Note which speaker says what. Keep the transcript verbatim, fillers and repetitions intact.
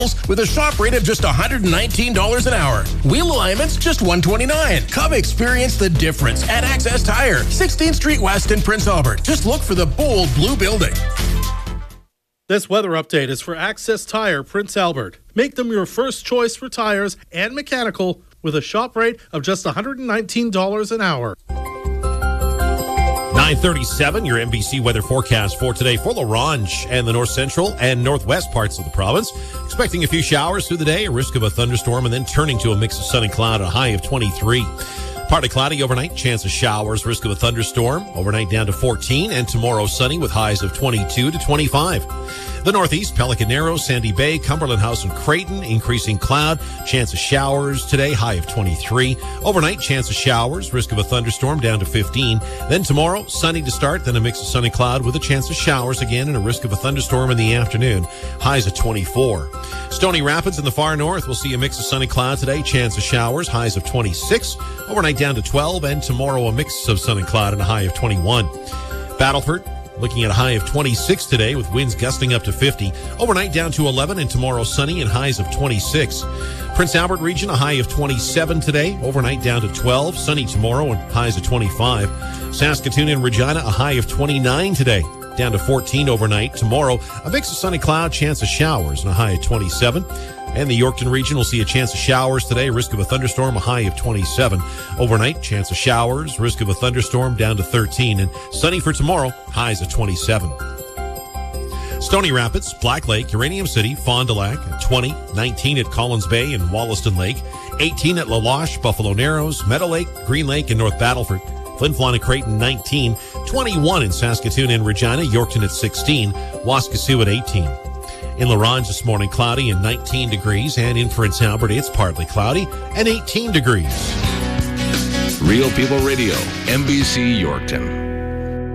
Speaker 1: with a shop rate of just one hundred nineteen dollars an hour. Wheel alignments, just one hundred twenty-nine dollars. Come experience the difference at Access Tire, sixteenth Street West in Prince Albert. Just look for the bold blue building.
Speaker 2: This weather update is for Access Tire, Prince Albert. Make them your first choice for tires and mechanical with a shop rate of just one hundred nineteen dollars an hour.
Speaker 3: nine thirty-seven, your N B C weather forecast for today for La Ronge and the north central and northwest parts of the province. Expecting a few showers through the day, a risk of a thunderstorm, and then turning to a mix of sun and cloud, a high of twenty-three. Partly cloudy overnight, chance of showers, risk of a thunderstorm, overnight down to fourteen, and tomorrow sunny with highs of twenty-two to twenty-five. The northeast, Pelican Narrows, Sandy Bay, Cumberland House, and Creighton, increasing cloud, chance of showers today, high of twenty-three. Overnight, chance of showers, risk of a thunderstorm down to fifteen. Then tomorrow, sunny to start, then a mix of sun and cloud with a chance of showers again and a risk of a thunderstorm in the afternoon, highs of twenty-four. Stony Rapids in the far north will see a mix of sun and cloud today, chance of showers, highs of twenty-six. Overnight down to twelve, and tomorrow a mix of sun and cloud and a high of twenty-one. Battleford, looking at a high of twenty-six today with winds gusting up to fifty. Overnight down to eleven, and tomorrow sunny and highs of twenty-six. Prince Albert region, a high of twenty-seven today. Overnight down to twelve. Sunny tomorrow and highs of twenty-five. Saskatoon and Regina, a high of twenty-nine today. Down to fourteen overnight. Tomorrow, a mix of sunny cloud, chance of showers, and a high of twenty-seven. And the Yorkton region will see a chance of showers today, risk of a thunderstorm, a high of twenty-seven. Overnight, chance of showers, risk of a thunderstorm down to thirteen. And sunny for tomorrow, highs of twenty-seven. Stony Rapids, Black Lake, Uranium City, Fond du Lac, twenty, nineteen at Collins Bay and Wollaston Lake, eighteen at La Loche, Buffalo Narrows, Meadow Lake, Green Lake, and North Battleford. Flin Flon and Creighton, nineteen, twenty-one in Saskatoon and Regina, Yorkton at sixteen, Waskesiu at eighteen. In La Ronge this morning, cloudy and nineteen degrees, and in Prince Albert, it's partly cloudy and eighteen degrees.
Speaker 4: Real People Radio, N B C Yorkton.